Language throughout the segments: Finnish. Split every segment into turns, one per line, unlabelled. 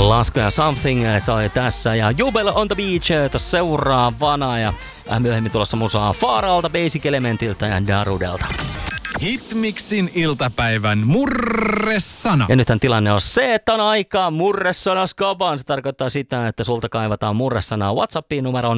Alaska ja Something soi tässä ja Jubel on the Beach tuossa seuraavana ja myöhemmin tulossa musaa Faaralta, Basic Elementiltä ja Darudelta.
Hitmixin iltapäivän murresana.
Ja nythän tilanne on se, että on aikaa murresanaskapaan. Se tarkoittaa sitä, että sulta kaivataan murresanaa WhatsAppiin numero 0401836576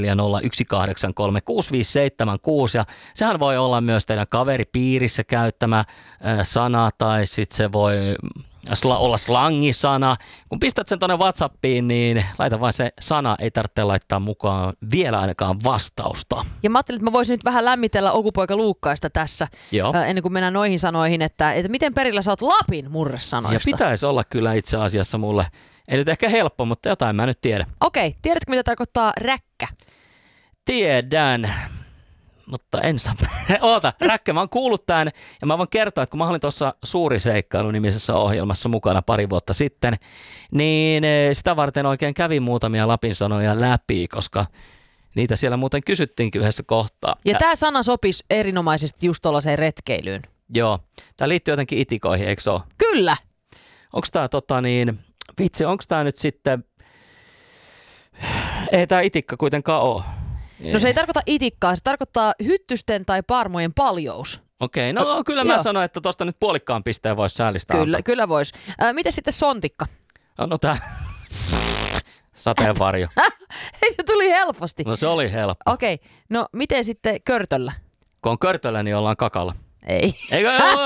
ja sehän voi olla myös teidän kaveripiirissä käyttämä sana tai sitten se voi olla slangisana. Kun pistät sen tuonne WhatsAppiin, niin laita vain se sana, ei tarvitse laittaa mukaan vielä ainakaan vastausta.
Ja mä ajattelin, että mä voisin nyt vähän lämmitellä Okupoika Luukkaista tässä, ennen kuin mennään noihin sanoihin, että miten perillä sä oot Lapin murresanoista.
Ja pitäisi olla kyllä itse asiassa mulle, ei nyt ehkä helppo, mutta jotain mä nyt tiedän.
Okei, tiedätkö mitä tarkoittaa räkkä?
Tiedän. Mutta en saa. Oota, räkkä, mä oon kuullut tämän ja mä voin kertoa, että kun mä olin tuossa Suuri seikkailu -nimisessä ohjelmassa mukana pari vuotta sitten, niin sitä varten oikein kävin muutamia Lapin sanoja läpi, koska niitä siellä muuten kysyttiinkin yhdessä kohtaa.
Ja tämä sana sopisi erinomaisesti just tuollaiseen retkeilyyn.
Joo, tää liittyy jotenkin itikoihin, eikö se ole?
Kyllä.
Onko tää vitsi, onko tää nyt sitten, ei tää itikka kuitenkaan ole.
No se ei tarkoita itikkaa, se tarkoittaa hyttysten tai parmojen paljous.
Okei, no kyllä mä sanoin, että tosta nyt puolikkaan pisteen voisi säällistää.
Kyllä vois. Miten sitten sontikka?
No tää sateenvarjo.
Ei, se tuli helposti.
No se oli helppo.
Okei, no miten sitten körtöllä?
Kun on körtöllä, niin ollaan kakalla.
Ei.
Eikö?